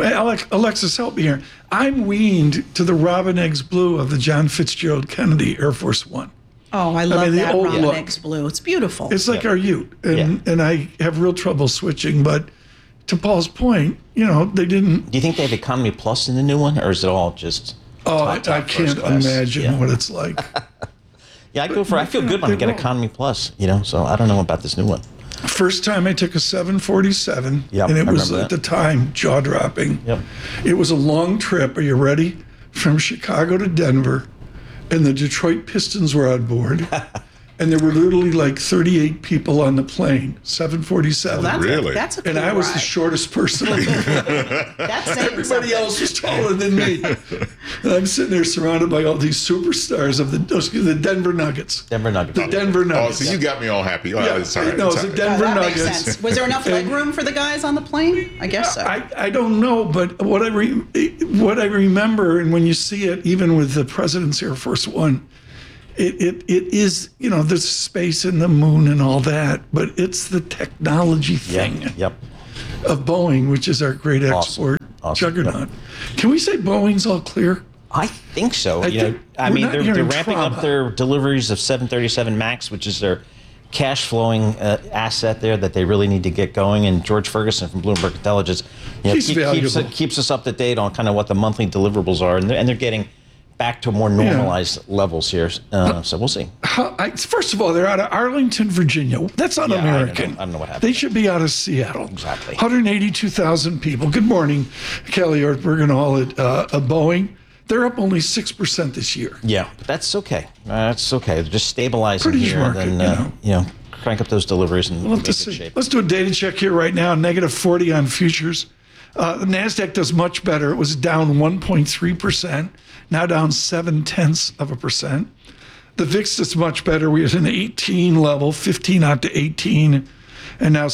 Alexis, help me here. I'm weaned to the Robin Eggs blue of the John Fitzgerald Kennedy Air Force One.
Oh, I love that Robin Eggs blue. It's beautiful.
It's like our Ute, and I have real trouble switching, but to Paul's point, they didn't.
Do you think they have Economy Plus in the new one, or is it all just?
I can't imagine what it's like.
Yeah, I feel good when I get Economy Plus, so I don't know about this new one.
First time I took a 747, and it was at the time jaw-dropping.
Yep.
It was a long trip. Are you ready? From Chicago to Denver, and the Detroit Pistons were on board. And there were literally like 38 people on the plane, 747.
Well,
Really?
That's a cool
And I was the
ride.
shortest person.
That's saying
Everybody
something.
else was taller than me. And I'm sitting there surrounded by all these superstars of the Denver Nuggets.
Denver Nuggets.
The Denver
Oh,
Nuggets.
so you got me all happy. Oh,
Yeah,
it's all right.
no,
it's
it's
all
the
right.
Denver
That
Nuggets.
makes sense. Was there enough leg room for the guys on the plane? I guess so.
I don't know, but what I remember, and when you see it, even with the President's Air Force One, it is, there's space in the moon and all that, but it's the technology thing of Boeing, which is our great export juggernaut. Can we say Boeing's all clear?
I think so.
I
They're
hearing
ramping
trauma.
up their deliveries of 737 MAX, which is their cash flowing asset there that they really need to get going. And George Ferguson from Bloomberg Intelligence
He's valuable.
keeps us up to date on kind of what the monthly deliverables are, and they're getting back to more normalized levels here. So we'll see.
First of all, they're out of Arlington, Virginia. That's un-American.
I don't know what happened.
They should be out of Seattle.
Exactly.
182,000 people. Good morning, Kelly Ortberg and all at Boeing. They're up only 6% this year.
Yeah, but that's okay. That's okay. They're just stabilizing
British
here,
market,
then crank up those deliveries and
We'll have
make
to
good
see.
shape.
Let's do a data check here right now. Negative 40 on futures. The NASDAQ does much better. It was down 1.3%, now down 0.7%. The VIX does much better. We had an 18 level, 15 out to 18, and now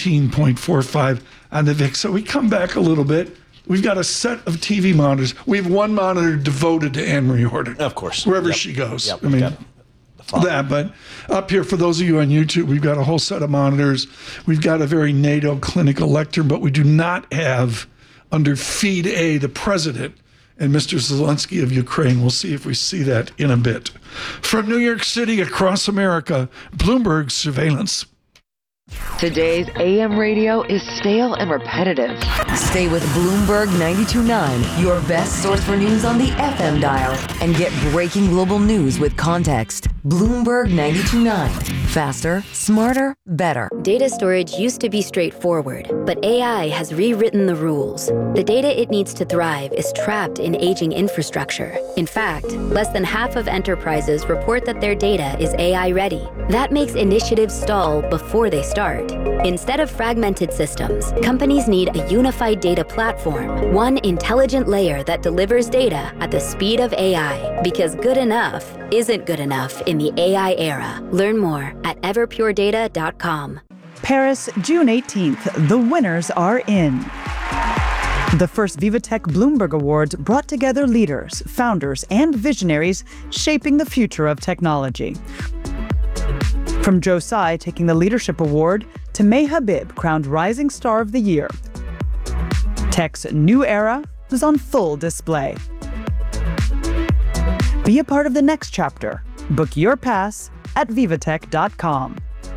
17.45 on the VIX. So we come back a little bit. We've got a set of TV monitors. We have one monitor devoted to Anne-Marie Horton.
Of course.
Wherever
Yep.
she goes.
Yep.
I mean,
Got
that, but up here for those of you on YouTube, we've got a whole set of monitors. We've got a very NATO clinical lectern, but we do not have under feed A the president and Mr. Zelensky of Ukraine. We'll see if we see that in a bit. From New York City across America, Bloomberg Surveillance.
Today's AM radio is stale and repetitive. Stay with Bloomberg 92.9, your best source for news on the FM dial, and get breaking global news with context. Bloomberg 92.9. Faster, smarter, better.
Data storage used to be straightforward, but AI has rewritten the rules. The data it needs to thrive is trapped in aging infrastructure. In fact, less than half of enterprises report that their data is AI ready. That makes initiatives stall before they start. Instead of fragmented systems, companies need a unified data platform, one intelligent layer that delivers data at the speed of AI, because good enough isn't good enough in the AI era. Learn more at everpuredata.com.
Paris, June 18th. The winners are in. The first VivaTech Bloomberg Awards brought together leaders, founders, and visionaries shaping the future of technology. From Joe Tsai taking the Leadership Award to May Habib crowned Rising Star of the Year. Tech's new era was on full display. Be a part of the next chapter. Book your pass at vivatech.com.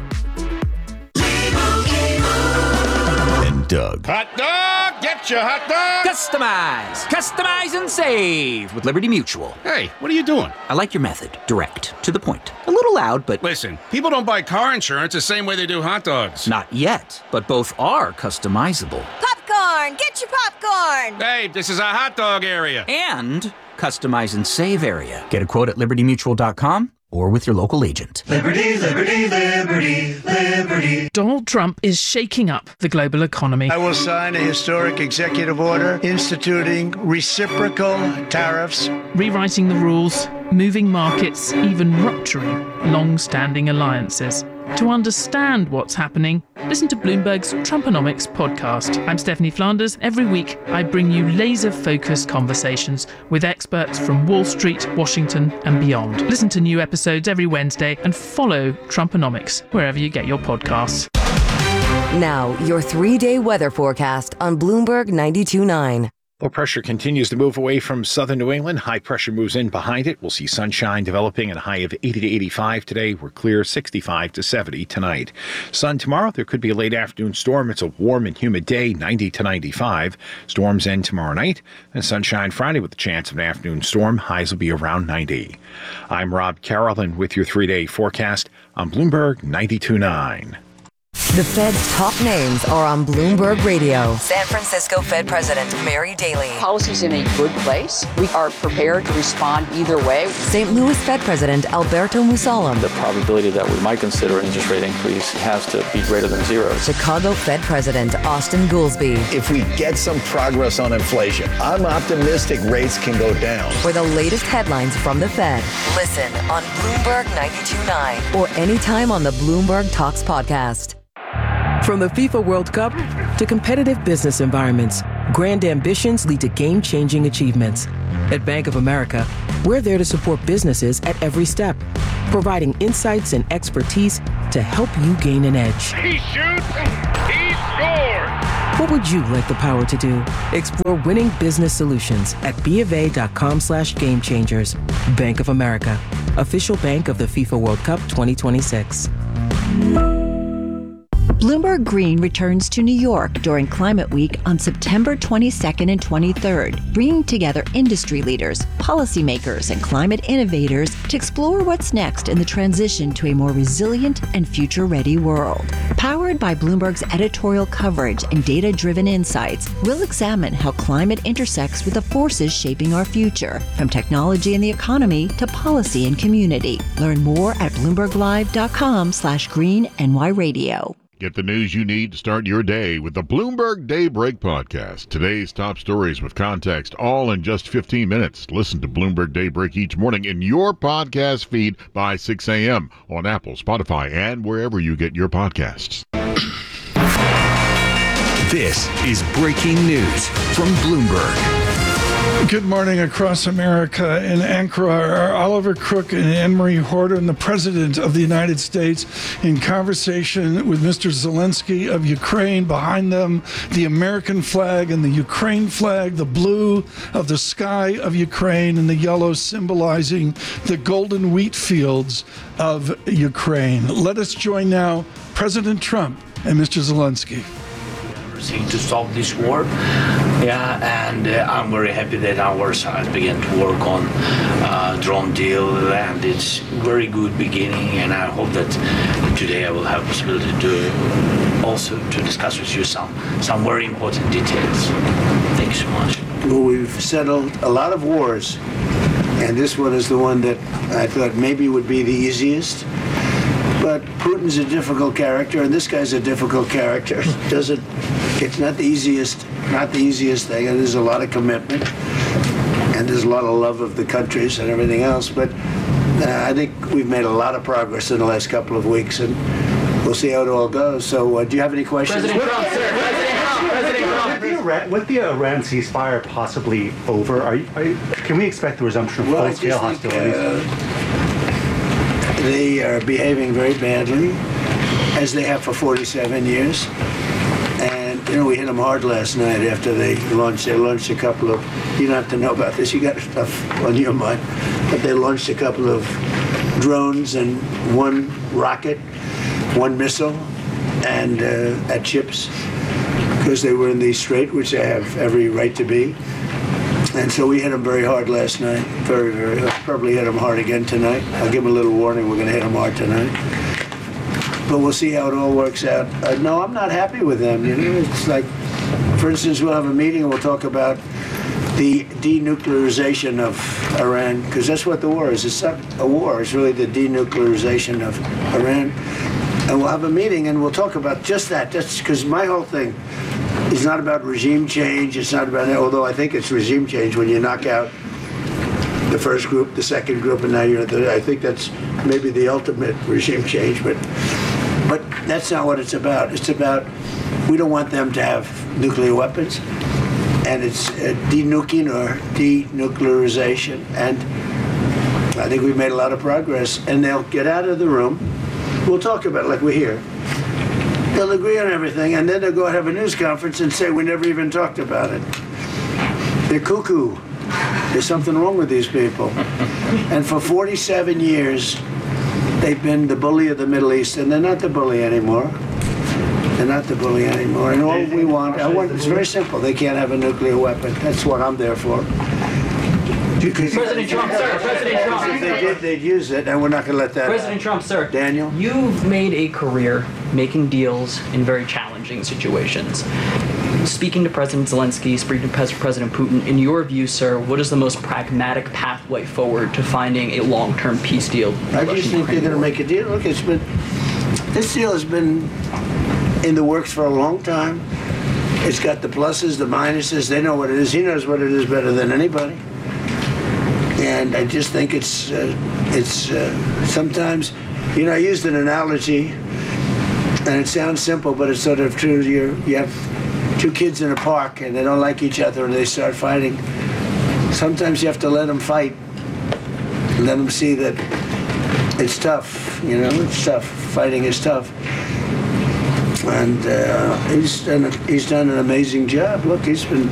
And Doug.
Hot dog! Get your hot dog!
Customize! Customize and save with Liberty Mutual.
Hey, what are you doing?
I like your method. Direct. To the point. A little loud, but...
Listen, people don't buy car insurance the same way they do hot dogs.
Not yet, but both are customizable.
Popcorn! Get your popcorn!
Hey, this is a hot dog area.
And customize and save area. Get a quote at libertymutual.com or with your local agent.
Liberty, liberty, liberty, liberty.
Donald Trump is shaking up the global economy.
I will sign a historic executive order instituting reciprocal tariffs.
Rewriting the rules, moving markets, even rupturing long-standing alliances. To understand what's happening, listen to Bloomberg's Trumponomics podcast. I'm Stephanie Flanders. Every week, I bring you laser-focused conversations with experts from Wall Street, Washington, and beyond. Listen to new episodes every Wednesday and follow Trumponomics wherever you get your podcasts.
Now, your 3-day weather forecast on Bloomberg 92.9.
Low pressure continues to move away from southern New England. High pressure moves in behind it. We'll see sunshine developing at a high of 80 to 85 today. We're clear 65 to 70 tonight. Sun tomorrow. There could be a late afternoon storm. It's a warm and humid day, 90 to 95. Storms end tomorrow night. And sunshine Friday with a chance of an afternoon storm. Highs will be around 90. I'm Rob Carroll, and with your 3-day forecast on Bloomberg 92.9.
The Fed's top names are on Bloomberg Radio.
San Francisco Fed President Mary Daly.
Policy's in a good place. We are prepared to respond either way.
St. Louis Fed President Alberto Musalem.
The probability that we might consider an interest rate increase has to be greater than zero.
Chicago Fed President Austin Goolsbee.
If we get some progress on inflation, I'm optimistic rates can go down.
For the latest headlines from the Fed.
Listen on Bloomberg 92.9
or anytime on the Bloomberg Talks podcast.
From the FIFA World Cup to competitive business environments, grand ambitions lead to game-changing achievements. At Bank of America, we're there to support businesses at every step, providing insights and expertise to help you gain an edge.
He shoots, he scores!
What would you like the power to do? Explore winning business solutions at BofA.com/gamechangers. Bank of America, official bank of the FIFA World Cup 2026.
Bloomberg Green returns to New York during Climate Week on September 22nd and 23rd, bringing together industry leaders, policymakers, and climate innovators to explore what's next in the transition to a more resilient and future-ready world. Powered by Bloomberg's editorial coverage and data-driven insights, we'll examine how climate intersects with the forces shaping our future, from technology and the economy to policy and community. Learn more at BloombergLive.com/green-NY-radio.
Get the news you need to start your day with the Bloomberg Daybreak podcast. Today's top stories with context, all in just 15 minutes. Listen to Bloomberg Daybreak each morning in your podcast feed by 6 a.m. on Apple, Spotify, and wherever you get your podcasts.
This is breaking news from Bloomberg.
Good morning across America. In Ankara are Oliver Crook and Anne-Marie Horton, the President of the United States, in conversation with Mr. Zelensky of Ukraine. Behind them, the American flag and the Ukraine flag, the blue of the sky of Ukraine and the yellow symbolizing the golden wheat fields of Ukraine. Let us join now President Trump and Mr. Zelensky.
To stop this war, and I'm very happy that our side began to work on drone deal, and it's very good beginning, and I hope that today I will have possibility to also to discuss with you some very important details. Thank you so much.
Well, we've settled a lot of wars, and this one is the one that I thought maybe would be the easiest. But Putin's a difficult character, and this guy's a difficult character. It's not the easiest thing, and there's a lot of commitment, and there's a lot of love of the countries and everything else. But I think we've made a lot of progress in the last couple of weeks, and we'll see how it all goes. So, do you have any questions?
President Trump, sir. President Trump. With the Iran ceasefire possibly over, can we expect the resumption of full-scale hostilities?
They are behaving very badly, as they have for 47 years. And, we hit them hard last night after they launched a couple of, you don't have to know about this, you got stuff on your mind, but they launched a couple of drones and one rocket, one missile, and at ships, because they were in the strait, which they have every right to be. And so we hit them very hard last night, very, very hard. Probably hit them hard again tonight. I'll give them a little warning, we're going to hit them hard tonight. But we'll see how it all works out. No, I'm not happy with them. It's like, for instance, we'll have a meeting and we'll talk about the denuclearization of Iran, because that's what the war is. It's not a war, it's really the denuclearization of Iran. And we'll have a meeting and we'll talk about just that. That's because my whole thing is not about regime change. It's not about, although I think it's regime change when you knock out the first group, the second group, and now you're at the, I think that's maybe the ultimate regime change, but that's not what it's about. It's about, we don't want them to have nuclear weapons, and it's denuking or denuclearization, and I think we've made a lot of progress, and they'll get out of the room. We'll talk about it like we're here. They'll agree on everything, and then they'll go and have a news conference and say we never even talked about it. They're cuckoo. There's something wrong with these people. And for 47 years, they've been the bully of the Middle East, and they're not the bully anymore. They're not the bully anymore. And all we want, it's very simple. They can't have a nuclear weapon. That's what I'm there for. President
Trump, sir. President Trump.
If they did, they'd use it, and we're not going to let that
President Trump, sir.
Daniel?
You've made a career making deals in very challenging situations. Speaking to President Zelensky, speaking to President Putin, in your view, sir, what is the most pragmatic pathway forward to finding a long-term peace deal?
I just think they're going to make a deal. Look, this deal has been in the works for a long time. It's got the pluses, the minuses. They know what it is. He knows what it is better than anybody. And I just think it's sometimes, I used an analogy, and it sounds simple, but it's sort of true. You have two kids in a park, and they don't like each other, and they start fighting. Sometimes you have to let them fight, let them see that it's tough. It's tough. Fighting is tough. And he's done an amazing job. Look, he's been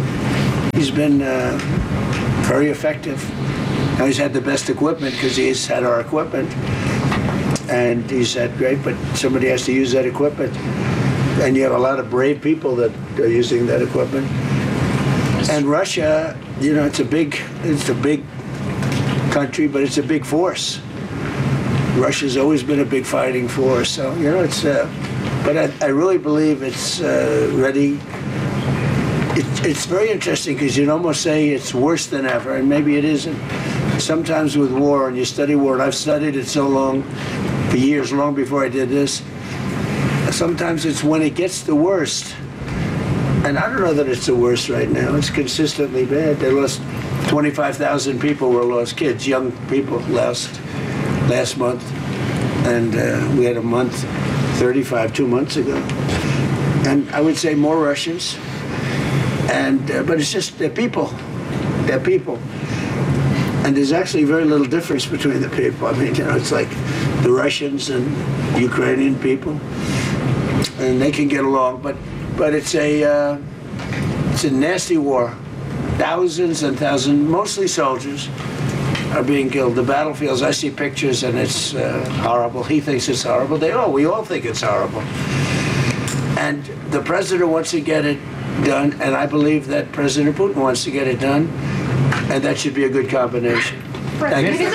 very effective. Now he's had the best equipment because he's had our equipment, and he's had great. But somebody has to use that equipment, and you have a lot of brave people that are using that equipment. And Russia, it's a big country, but it's a big force. Russia's always been a big fighting force, so it's. But I really believe it's ready. It's very interesting because you'd almost say it's worse than ever, and maybe it isn't. Sometimes with war, and you study war, and I've studied it so long, for years, long before I did this, sometimes it's when it gets the worst. And I don't know that it's the worst right now. It's consistently bad. They lost 25,000 people were lost, kids, young people last month. And we had a month, 35 2 months ago. And I would say more Russians. But it's just, they're people. They're people. And there's actually very little difference between the people. I mean, it's like the Russians and Ukrainian people. And they can get along. But it's a nasty war. Thousands and thousands, mostly soldiers, are being killed. The battlefields, I see pictures, and it's horrible. He thinks it's horrible. We all think it's horrible. And the president wants to get it done, and I believe that President Putin wants to get it done, and that should be a good combination. Thank you.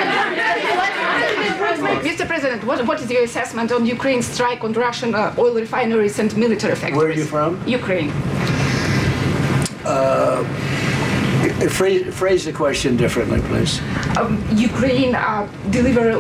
Mr. President, what is your assessment on Ukraine's strike on Russian oil refineries and military factories?
Where are you from?
Ukraine.
Phrase the question differently, please.
Ukraine delivered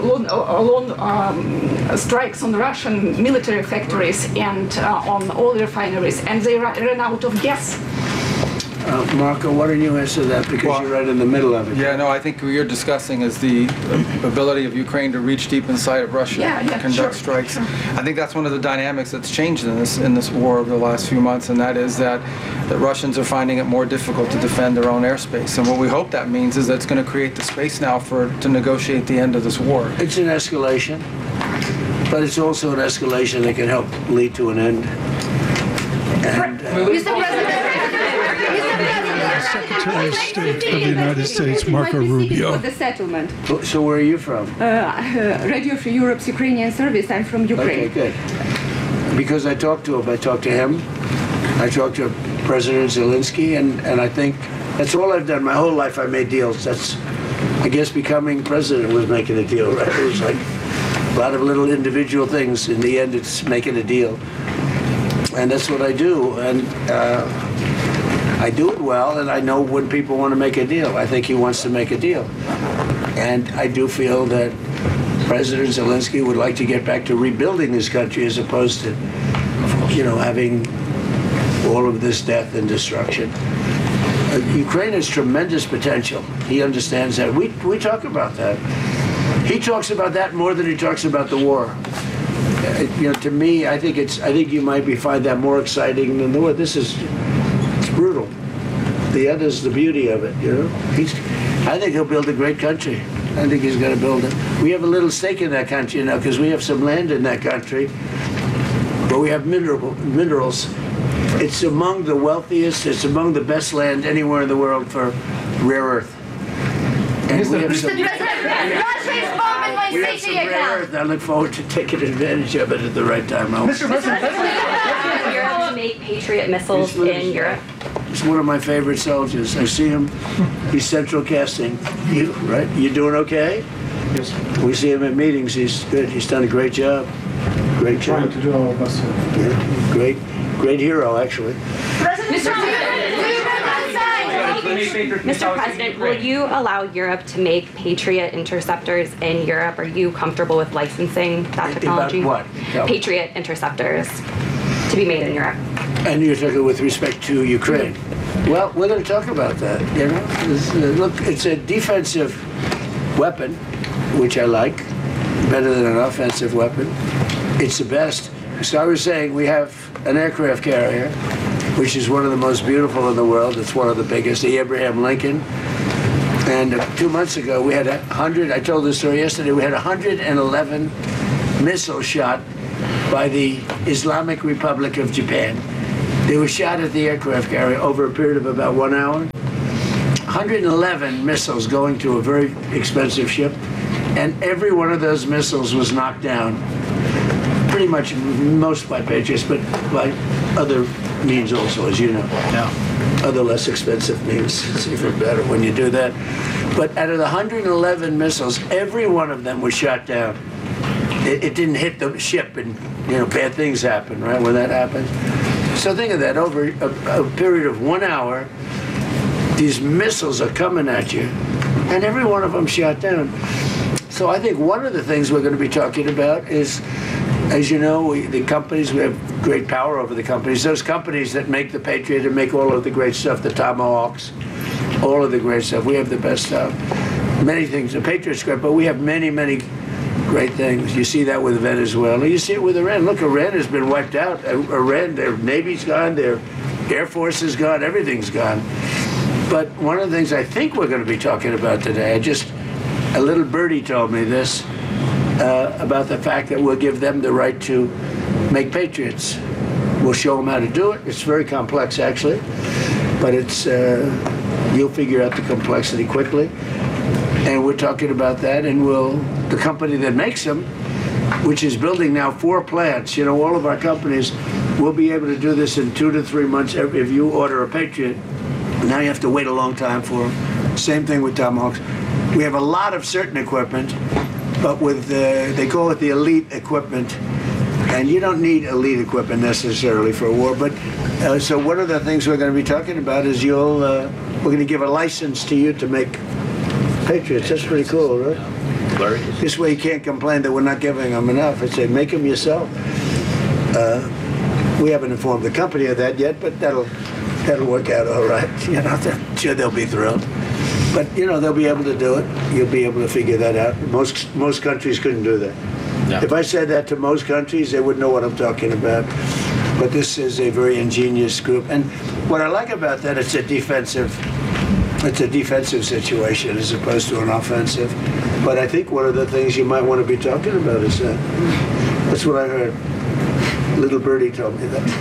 strikes on Russian military factories and on oil refineries, and they ran out of gas.
Marco, why don't you answer that, because you're right in the middle of it.
Yeah, no, I think what you're discussing is the ability of Ukraine to reach deep inside of Russia and conduct strikes. Sure. I think that's one of the dynamics that's changed in this war over the last few months, and that is that the Russians are finding it more difficult to defend their own airspace. And what we hope that means is that it's going to create the space now to negotiate the end of this war.
It's an escalation, but it's also an escalation that can help lead to an end. And,
Mr. President,
Secretary of State of the United States, Marco Rubio.
The settlement.
So where are you from?
Radio Free Europe's Ukrainian service. I'm from Ukraine.
Okay, good. Because I talked to him. I talked to President Zelensky, and I think that's all I've done. My whole life I made deals. I guess becoming president was making a deal, right? It was like a lot of little individual things. In the end, it's making a deal. And that's what I do. And I do it well, and I know when people want to make a deal. I think he wants to make a deal. And I do feel that President Zelensky would like to get back to rebuilding this country as opposed to, having all of this death and destruction. Ukraine has tremendous potential. He understands that. We talk about that. He talks about that more than he talks about the war. To me, I think you might find that more exciting than the war. It's brutal. The other's the beauty of it, I think he'll build a great country. I think he's going to build it. We have a little stake in that country now because we have some land in that country, but we have minerals. It's among the wealthiest, it's among the best land anywhere in the world for rare earth. And we have some rare earth. I look forward to taking advantage of it at the right time.
Mr. President,
Europe to make Patriot missiles in Europe?
He's one of my favorite soldiers. I see him. He's central casting. You, right? You doing okay?
Yes.
We see him at meetings. He's good. He's done a great job. Great job.
Trying to do our best.
Yeah, great hero, actually.
Mr. President, will you allow Europe to make Patriot interceptors in Europe? Are you comfortable with licensing that technology?
About what?
Patriot interceptors to be made in Europe.
And you're talking with respect to Ukraine. Well, we're going to talk about that. You know, look, it's a defensive weapon, which I like, better than an offensive weapon. It's the best. So I was saying we have an aircraft carrier, which is one of the most beautiful in the world. It's one of the biggest, the Abraham Lincoln. And 2 months ago, we had 100, I told this story yesterday, we had 111 missiles shot by the Islamic Republic of Japan. They were shot at the aircraft carrier over a period of about 1 hour. 111 missiles going to a very expensive ship, and every one of those missiles was knocked down. Pretty much most by Patriots, but by other means also, as you know. Yeah. Other less expensive means. It's even better when you do that. But out of the 111 missiles, every one of them was shot down. It didn't hit the ship, and bad things happen, right, when that happens. So think of that, over a period of 1 hour, these missiles are coming at you, and every one of them shot down. So I think one of the things we're going to be talking about is, as you know, the companies, we have great power over the companies. Those companies that make the Patriot and make all of the great stuff, the Tomahawks, all of the great stuff. We have the best stuff. Many things. The Patriot's great, but we have many, many great things. You see that with Venezuela. You see it with Iran. Look, Iran has been wiped out. Iran, their Navy's gone, their Air Force is gone, everything's gone. But one of the things I think we're going to be talking about today, a little birdie told me this, about the fact that we'll give them the right to make Patriots. We'll show them how to do it. It's very complex, actually, but it's you'll figure out the complexity quickly. And we're talking about that, and the company that makes them, which is building now 4 plants, all of our companies will be able to do this in 2 to 3 months. If you order a Patriot, now you have to wait a long time for them. Same thing with Tomahawks. We have a lot of certain equipment, but with they call it the elite equipment, and you don't need elite equipment necessarily for a war. But so one of the things we're going to be talking about is we're going to give a license to you to make Patriots. That's pretty cool, right? This way you can't complain that we're not giving them enough. I say make them yourself. We haven't informed the company of that yet, but that'll work out all right. I'm sure they'll be thrilled. But they'll be able to do it. You'll be able to figure that out. Most countries couldn't do that. Yeah. If I said that to most countries, they wouldn't know what I'm talking about. But this is a very ingenious group. And what I like about that, it's a defensive situation as opposed to an offensive. But I think one of the things you might want to be talking about is that. That's what I heard. Little birdie told me that.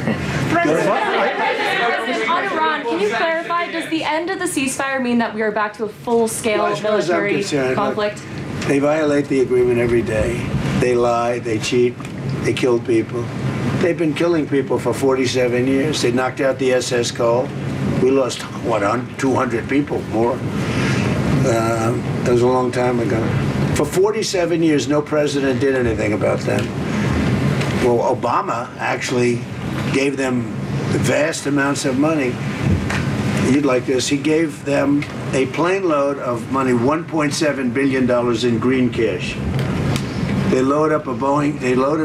On Iran, can you clarify, does the end of the ceasefire mean that we are back to a full-scale military conflict?
Look, they violate the agreement every day. They lie, they cheat, they kill people. They've been killing people for 47 years. They knocked out the SS Cole. We lost, 200 people more. That was a long time ago. For 47 years, no president did anything about them. Well, Obama actually gave them vast amounts of money. You'd like this. He gave them a plane load of money, $1.7 billion in green cash. They loaded up a Boeing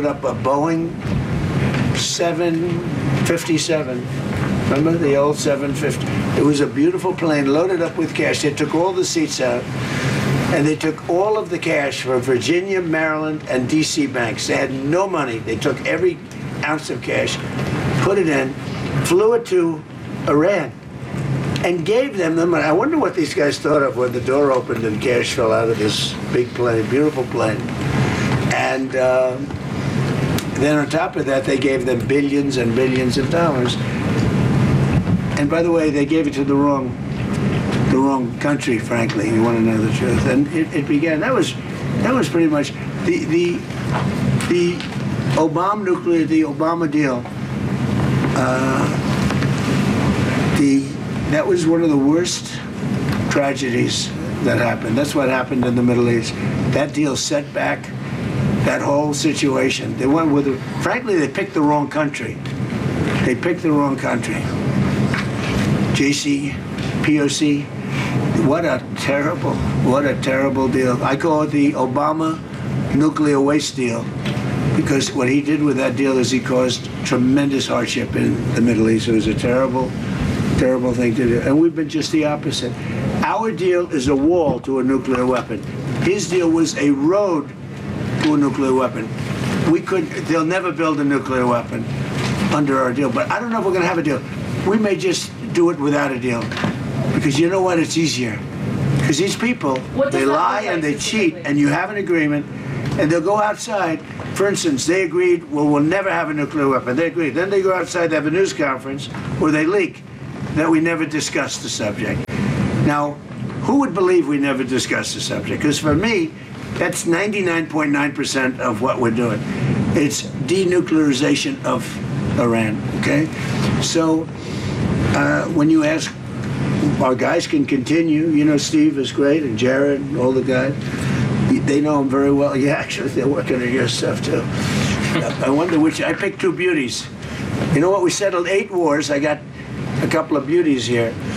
757. Remember the old 750? It was a beautiful plane loaded up with cash. They took all the seats out, and they took all of the cash from Virginia, Maryland, and D.C. banks. They had no money. They took every ounce of cash, put it in, flew it to Iran, and gave them the money. I wonder what these guys thought of when the door opened and cash fell out of this big plane, beautiful plane. And then on top of that, they gave them billions and billions of dollars. And by the way, they gave it to the wrong country, frankly. You want to know the truth. And it began. That was pretty much the Obama deal. The that was one of the worst tragedies that happened. That's what happened in the Middle East. That deal set back that whole situation. They went with, frankly, they picked the wrong country. They picked the wrong country. JC, POC, what a terrible deal. I call it the Obama nuclear waste deal, because what he did with that deal is he caused tremendous hardship in the Middle East. It was a terrible thing to do. And we've been just the opposite. Our deal is a wall to a nuclear weapon. His deal was a road to a nuclear weapon. They'll never build a nuclear weapon under our deal, but I don't know if we're gonna have a deal. We may just do it without a deal, because you know what, it's easier. Because these people, they lie and they cheat, and you have an agreement, and they'll go outside. For instance, they agreed, well, we'll never have a nuclear weapon. They agreed. Then they go outside, they have a news conference where they leak that we never discussed the subject. Now, who would believe we never discussed the subject? Because for me, that's 99.9% of what we're doing. It's denuclearization of Iran, okay? So when you ask, our guys can continue. You know, Steve is great, and Jared, and all the guys. They know him very well. Yeah, actually, they're working on your stuff, too. I wonder I picked two beauties. You know what? We settled 8 wars. I got a couple of beauties here.